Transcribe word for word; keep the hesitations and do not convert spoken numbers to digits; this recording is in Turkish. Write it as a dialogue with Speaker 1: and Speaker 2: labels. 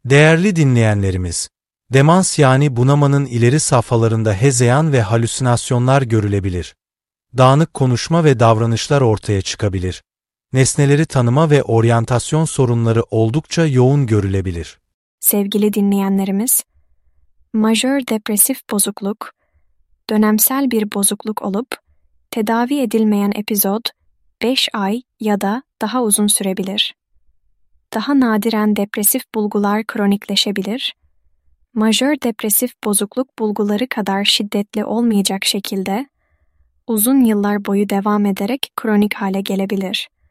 Speaker 1: Değerli dinleyenlerimiz, demans yani bunamanın ileri safhalarında hezeyan ve halüsinasyonlar görülebilir. Dağınık konuşma ve davranışlar ortaya çıkabilir. Nesneleri tanıma ve oryantasyon sorunları oldukça yoğun görülebilir.
Speaker 2: Sevgili dinleyenlerimiz, majör depresif bozukluk, dönemsel bir bozukluk olup, tedavi edilmeyen epizod beş ay ya da daha uzun sürebilir. Daha nadiren depresif bulgular kronikleşebilir. Majör depresif bozukluk bulguları kadar şiddetli olmayacak şekilde uzun yıllar boyu devam ederek kronik hale gelebilir.